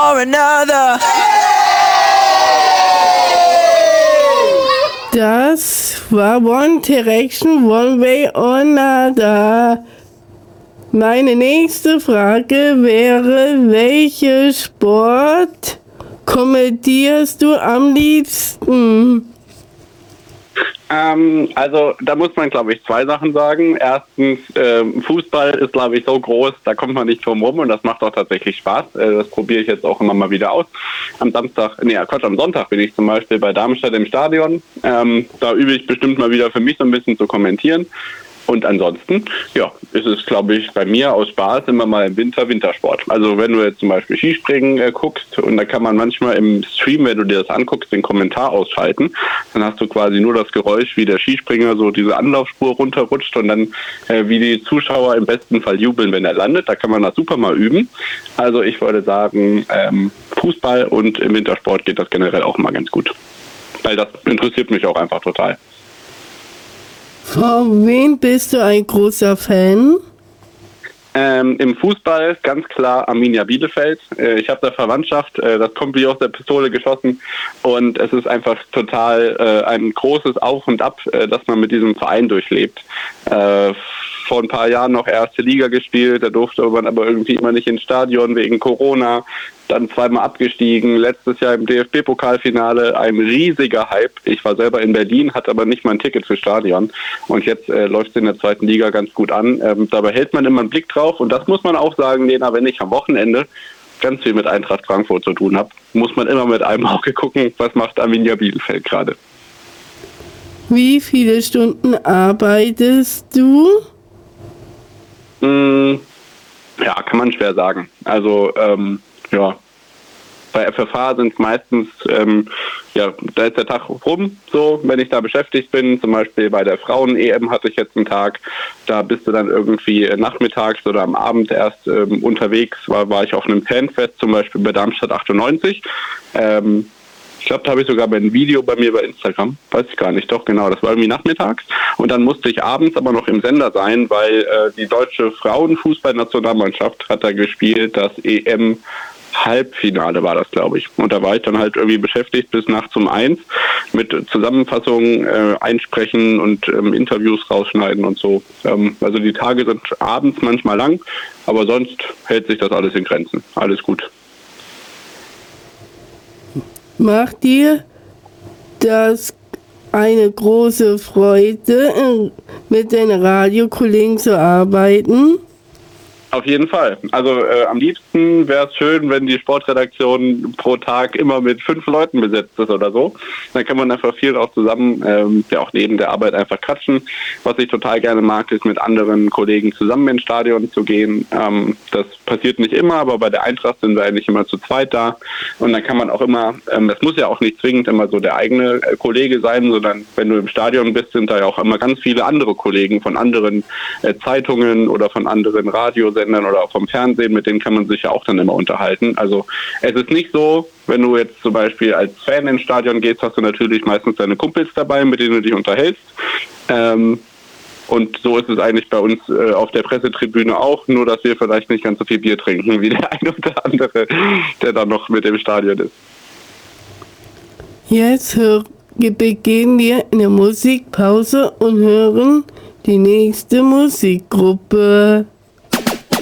or another. Das war One Direction, One Way or Another. Meine nächste Frage wäre, welchen Sport kommentierst du am liebsten? Also da muss man, glaube ich, zwei Sachen sagen. Erstens, Fußball ist, glaube ich, so groß, da kommt man nicht drum rum und das macht auch tatsächlich Spaß. Das probiere ich jetzt auch immer mal wieder aus. Am Sonntag bin ich zum Beispiel bei Darmstadt im Stadion. Da übe ich bestimmt mal wieder für mich so ein bisschen zu kommentieren. Und ansonsten, ja, ist es, glaube ich, bei mir aus Spaß immer mal im Wintersport. Also wenn du jetzt zum Beispiel Skispringen guckst und da kann man manchmal im Stream, wenn du dir das anguckst, den Kommentar ausschalten, dann hast du quasi nur das Geräusch, wie der Skispringer so diese Anlaufspur runterrutscht und dann wie die Zuschauer im besten Fall jubeln, wenn er landet. Da kann man das super mal üben. Also ich würde sagen, Fußball und im Wintersport geht das generell auch mal ganz gut. Weil das interessiert mich auch einfach total. Von wem bist du ein großer Fan? Im Fußball ganz klar Arminia Bielefeld. Ich habe da Verwandtschaft, das kommt wie aus der Pistole geschossen und es ist einfach total ein großes Auf und Ab, dass man mit diesem Verein durchlebt. Vor ein paar Jahren noch erste Liga gespielt, da durfte man aber irgendwie immer nicht ins Stadion wegen Corona, dann zweimal abgestiegen, letztes Jahr im DFB-Pokalfinale ein riesiger Hype. Ich war selber in Berlin, hatte aber nicht mal ein Ticket fürs Stadion und jetzt läuft es in der zweiten Liga ganz gut an. Dabei hält man immer einen Blick drauf und das muss man auch sagen, Lena, wenn ich am Wochenende ganz viel mit Eintracht Frankfurt zu tun habe, muss man immer mit einem Auge gucken, was macht Arminia Bielefeld gerade. Wie viele Stunden arbeitest du? Ja, kann man schwer sagen. Also, ja, bei FFH sind es meistens, da ist der Tag rum, so, wenn ich da beschäftigt bin. Zum Beispiel bei der Frauen-EM hatte ich jetzt einen Tag, da bist du dann irgendwie nachmittags oder am Abend erst unterwegs. War ich auf einem Fanfest, zum Beispiel bei Darmstadt 98. Ich glaube, da habe ich sogar ein Video bei mir bei Instagram. Weiß ich gar nicht. Doch, genau. Das war irgendwie nachmittags. Und dann musste ich abends aber noch im Sender sein, weil die deutsche Frauenfußballnationalmannschaft hat da gespielt. Das EM-Halbfinale war das, glaube ich. Und da war ich dann halt irgendwie beschäftigt bis nachts um 1 mit Zusammenfassungen einsprechen und Interviews rausschneiden und so. Also die Tage sind abends manchmal lang, aber sonst hält sich das alles in Grenzen. Alles gut. Macht dir das eine große Freude, mit den Radiokollegen zu arbeiten? Auf jeden Fall. Also am liebsten wäre es schön, wenn die Sportredaktion pro Tag immer mit 5 Leuten besetzt ist oder so. Dann kann man einfach viel auch zusammen, auch neben der Arbeit einfach quatschen. Was ich total gerne mag, ist mit anderen Kollegen zusammen ins Stadion zu gehen. Das passiert nicht immer, aber bei der Eintracht sind wir eigentlich immer zu zweit da. Und dann kann man auch immer, das muss ja auch nicht zwingend immer so der eigene Kollege sein, sondern wenn du im Stadion bist, sind da ja auch immer ganz viele andere Kollegen von anderen Zeitungen oder von anderen Radiosendern oder auch vom Fernsehen, mit denen kann man sich ja auch dann immer unterhalten. Also es ist nicht so, wenn du jetzt zum Beispiel als Fan ins Stadion gehst, hast du natürlich meistens deine Kumpels dabei, mit denen du dich unterhältst. Und so ist es eigentlich bei uns auf der Pressetribüne auch, nur dass wir vielleicht nicht ganz so viel Bier trinken wie der eine oder andere, der dann noch mit im Stadion ist. Jetzt beginnen wir eine Musikpause und hören die nächste Musikgruppe.